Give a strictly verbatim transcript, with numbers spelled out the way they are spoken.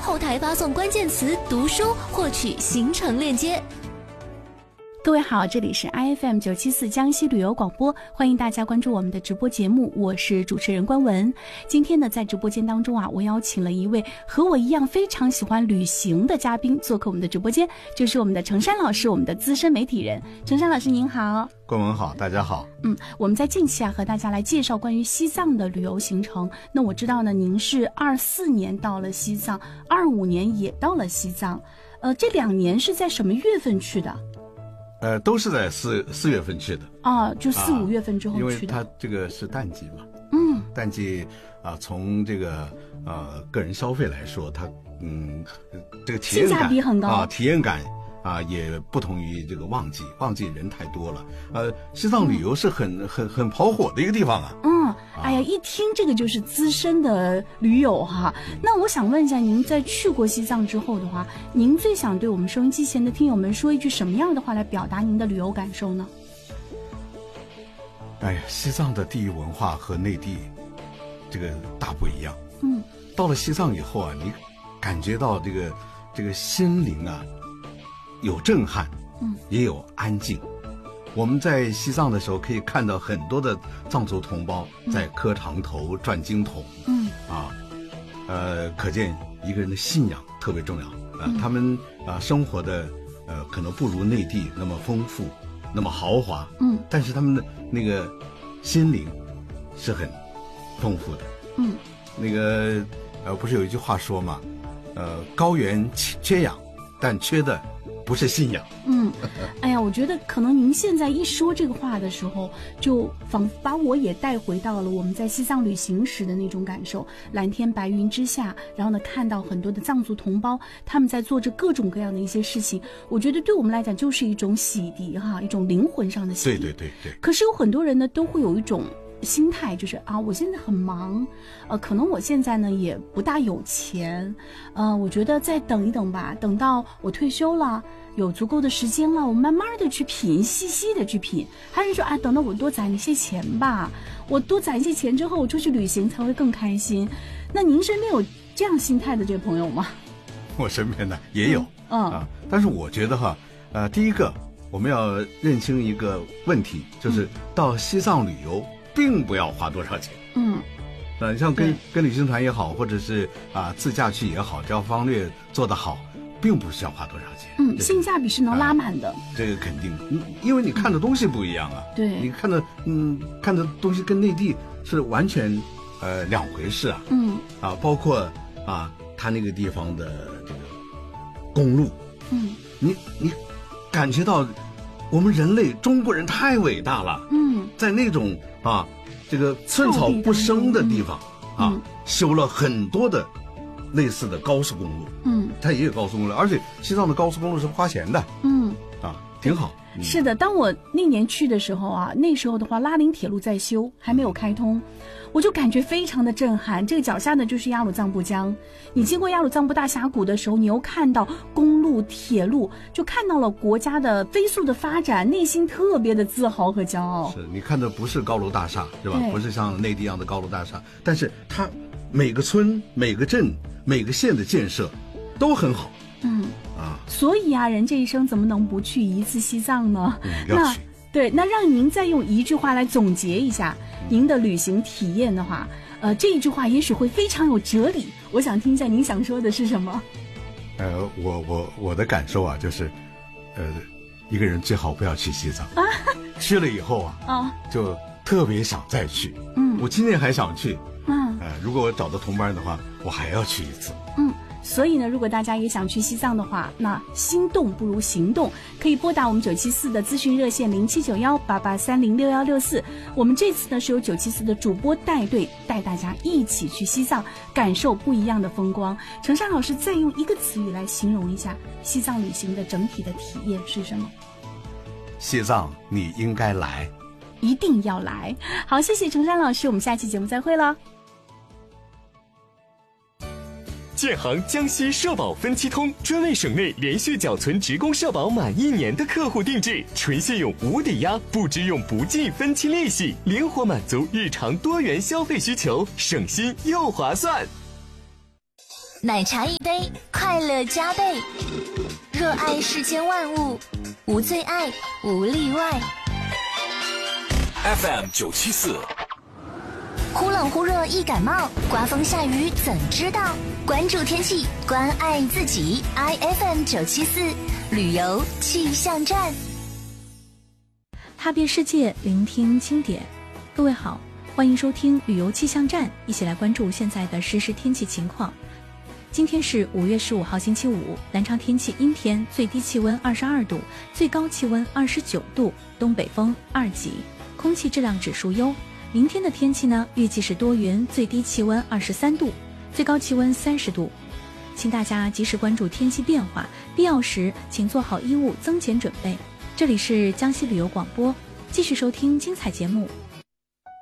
后台发送关键词读书获取行程链接。 各位好，这里是 I F M 九七四江西旅游广播，欢迎大家关注我们的直播节目，我是主持人关文。今天呢，在直播间当中啊，我邀请了一位和我一样非常喜欢旅行的嘉宾做客我们的直播间，就是我们的程山老师，我们的资深媒体人。程山老师您好。 关文好，大家好。 嗯，我们在近期啊和大家来介绍关于西藏的旅游行程。那我知道呢，您是二四年到了西藏，二五年也到了西藏，呃，这两年是在什么月份去的？ 呃，都是在四四月份去的啊，就四五月份之后去的， 因为它这个是淡季嘛。 嗯， 淡季啊，从这个呃个人消费来说，它嗯这个体验感性价比很高啊，体验感啊也不同于这个旺季，旺季人太多了。呃，西藏旅游是很、嗯、很很跑火的一个地方啊。 嗯，哎呀，一听这个就是资深的驴友哈。那我想问一下，您在去过西藏之后的话，您最想对我们收音机前的听友们说一句什么样的话来表达您的旅游感受呢？ 哎呀，西藏的地域文化和内地这个大不一样。 嗯， 到了西藏以后啊，你感觉到这个这个心灵啊有震撼， 嗯，也有安静。我们在西藏的时候可以看到很多的藏族同胞在磕长头、嗯、转经筒， 嗯啊，呃，可见一个人的信仰特别重要啊、呃嗯。他们啊、呃、生活的呃可能不如内地那么丰富，那么豪华， 嗯， 但是他们的那个心灵是很丰富的， 嗯， 那个呃不是有一句话说嘛，呃，高原缺氧，但缺的不是信仰。 嗯，哎呀，我觉得可能您现在一说这个话的时候，就仿佛把我也带回到了我们在西藏旅行时的那种感受。蓝天白云之下，然后呢，看到很多的藏族同胞，他们在做着各种各样的一些事情。我觉得对我们来讲就是一种洗涤哈，一种灵魂上的洗涤。 对对对对。 可是有很多人呢，都会有一种心态，就是啊，我现在很忙，呃，可能我现在呢也不大有钱，呃，我觉得再等一等吧，等到我退休了，有足够的时间了，我慢慢的去品，细细的去品。还是说啊，等到我多攒一些钱吧，我多攒一些钱之后，我出去旅行才会更开心。那您身边有这样心态的这位朋友吗？ 我身边呢也有， 嗯，嗯啊，但是我觉得哈，呃，第一个我们要认清一个问题，就是到西藏旅游并不要花多少钱。 嗯， 呃，像跟跟旅行团也好，或者是啊、呃、自驾去也好，只要方略做得好，并不需要花多少钱。 嗯，性价比是能拉满的。 啊、这个肯定，因为你看的东西不一样啊。 对， 你看的嗯看的东西跟内地是完全呃两回事啊。 嗯， 啊，包括啊他那个地方的这个公路， 嗯， 你你感觉到我们人类中国人太伟大了。 嗯， 在那种啊这个寸草不生的地方、嗯、啊、嗯、修了很多的类似的高速公路。 嗯， 它也有高速公路，而且西藏的高速公路是不花钱的。 嗯， 啊，挺好。 嗯、是的，当我那年去的时候啊，那时候的话，拉林铁路在修，还没有开通，我就感觉非常的震撼。这个脚下呢就是雅鲁藏布江，你经过雅鲁藏布大峡谷的时候，你又看到公路、铁路，就看到了国家的飞速的发展，内心特别的自豪和骄傲。 是你看的不是高楼大厦，是吧？不是像内地一样的高楼大厦，但是它每个村、每个镇、每个县的建设都很好。 嗯啊， 所以啊，人这一生怎么能不去一次西藏呢？ 嗯、要那去对，那让您再用一句话来总结一下您的旅行体验的话，呃，这一句话也许会非常有哲理。我想听一下您想说的是什么？ 呃，我我我的感受啊，就是，呃，一个人最好不要去西藏，啊、去了以后啊， 啊， 就特别想再去。 嗯， 我今年还想去。 嗯， 呃，如果我找到同伴的话，我还要去一次。 嗯。所以呢，如果大家也想去西藏的话，那心动不如行动，可以拨打我们九七四的咨询热线零七九幺八八三零六幺六四。我们这次呢是由九七四的主播带队，带大家一起去西藏，感受不一样的风光。程山老师再用一个词语来形容一下西藏旅行的整体的体验是什么？ 西藏你应该来， 一定要来。好，谢谢程山老师，我们下期节目再会了。 建行江西社保分期通专为省内连续缴存职工社保满一年的客户定制，纯信用无抵押，不支用不计分期利息，灵活满足日常多元消费需求，省心又划算。 奶茶一杯，快乐加倍。热爱世间万物，无最爱，无例外。 F M 九七四。 忽冷忽热易感冒，刮风下雨怎知道？关注天气，关爱自己。I F M 九七四旅游气象站， 踏遍世界，聆听经典。各位好，欢迎收听旅游气象站，一起来关注现在的实时天气情况。今天是五月十五号星期五，南昌天气阴天，最低气温二十二度，最高气温二十九度，东北风二级，空气质量指数优。明天的天气呢，预计是多云，最低气温二十三度，最高气温三十度。请大家及时关注天气变化，必要时请做好衣物增减准备。这里是江西旅游广播，继续收听精彩节目，